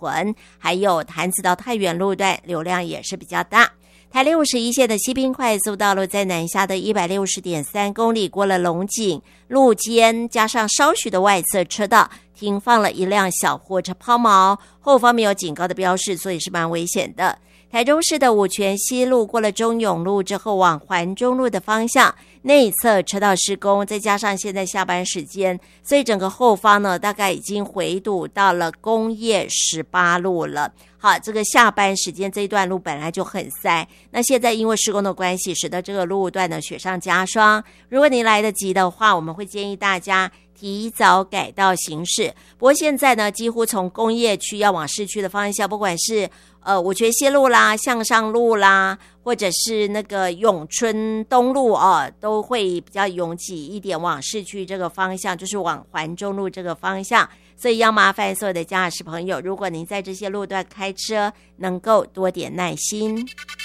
屯，还有潭子到太原路段流量也是比较大。台651线的西滨快速道路在南下的 160.3 公里，过了龙井路肩，加上稍许的外侧车道停放了一辆小货车抛锚，后方没有警告的标示，所以是蛮危险的。台中市的五权西路过了中永路之后往环中路的方向，内侧车道施工，再加上现在下班时间，所以整个后方呢大概已经回堵到了工业18路了。好，这个下班时间这一段路本来就很塞，那现在因为施工的关系，使得这个路段呢雪上加霜。如果你来得及的话，我们会建议大家提早改道行驶。不过现在呢，几乎从工业区要往市区的方向，不管是五权西路啦、向上路啦，或者是那个永春东路都会比较拥挤一点，往市区这个方向，就是往环中路这个方向。所以要麻烦所有的驾驶朋友，如果您在这些路段开车，能够多点耐心。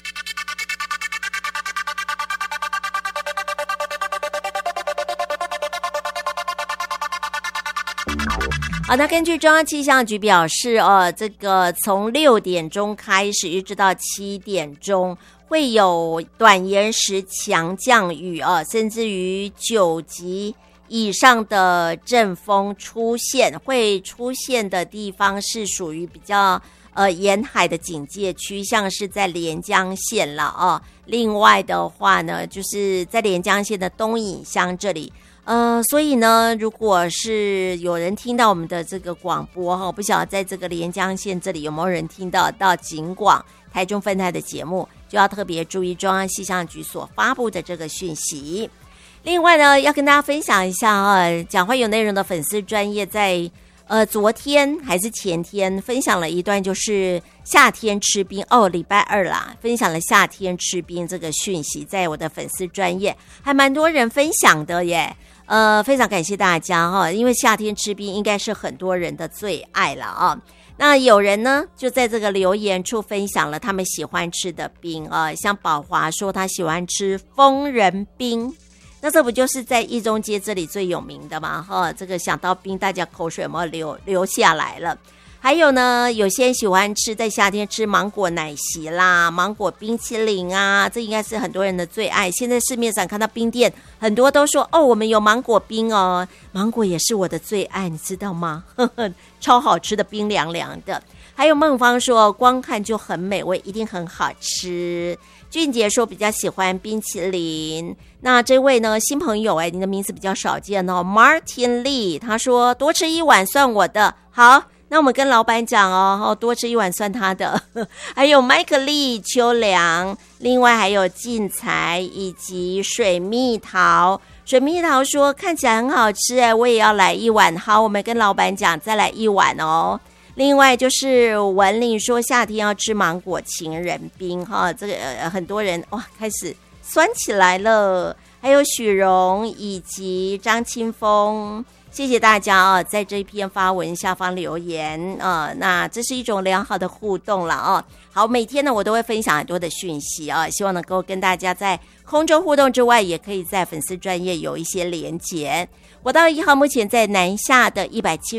好，那根据中央气象局表示这个从6点钟开始一直到7点钟会有短延时强降雨甚至于9级以上的阵风出现，会出现的地方是属于比较沿海的警戒区，像是在连江县了另外的话呢，就是在连江县的东引乡这里。所以呢，如果是有人听到我们的这个广播不晓得在这个连江县这里有没有人听到警广台中分台的节目，就要特别注意中央气象局所发布的这个讯息。另外呢，要跟大家分享一下讲话有内容的粉丝专页在昨天还是前天分享了一段，就是夏天吃冰礼拜二啦，分享了夏天吃冰这个讯息，在我的粉丝专页还蛮多人分享的耶。非常感谢大家因为夏天吃冰应该是很多人的最爱了那有人呢就在这个留言处分享了他们喜欢吃的冰像宝华说他喜欢吃疯人冰，那这不就是在一中街这里最有名的吗这个想到冰大家口水有没有流下来了。还有呢，有些人喜欢吃在夏天吃芒果奶昔啦、芒果冰淇淋啊，这应该是很多人的最爱。现在市面上看到冰店很多都说我们有芒果冰芒果也是我的最爱，你知道吗？超好吃的，冰凉凉的。还有孟芳说光看就很美味，一定很好吃。俊杰说比较喜欢冰淇淋。那这位呢新朋友你的名字比较少见Martin Lee 他说多吃一碗算我的。好，那我们跟老板讲多吃一碗算他的。还有麦克利、秋良，另外还有进财以及水蜜桃。水蜜桃说看起来很好吃我也要来一碗。好，我们跟老板讲再来一碗另外就是文玲说夏天要吃芒果情人冰这个很多人开始酸起来了。还有许荣以及张清峰，谢谢大家在这一篇发文下方留言那这是一种良好的互动了好，每天呢我都会分享很多的讯息希望能够跟大家在空中互动之外，也可以在粉丝专页有一些连结。国道1号目前在南下的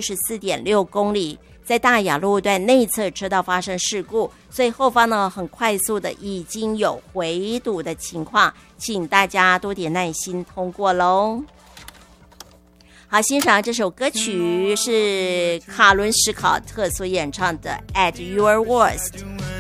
174.6 公里，在大雅路段内侧车道发生事故，所以后方呢很快速的已经有回堵的情况，请大家多点耐心通过咯。好，欣赏这首歌曲是卡伦史考特所演唱的 At Your Worst。